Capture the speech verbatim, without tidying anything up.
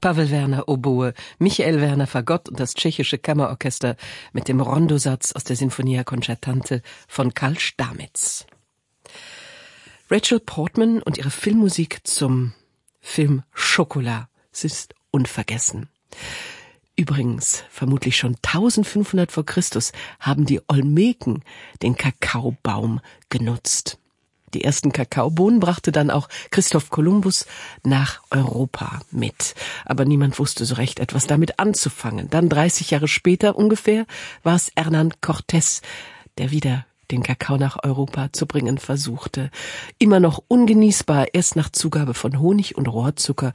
Pavel Werner Oboe, Michael Werner Fagott und das tschechische Kammerorchester mit dem Rondosatz aus der Sinfonia Concertante von Karl Stamitz. Rachel Portman und ihre Filmmusik zum Film Chocolat. Es ist unvergessen. Übrigens, vermutlich schon eintausendfünfhundert vor Christus haben die Olmeken den Kakaobaum genutzt. Die ersten Kakaobohnen brachte dann auch Christoph Kolumbus nach Europa mit. Aber niemand wusste so recht etwas damit anzufangen. Dann dreißig Jahre später ungefähr war es Hernán Cortés, der wieder den Kakao nach Europa zu bringen versuchte. Immer noch ungenießbar, erst nach Zugabe von Honig und Rohrzucker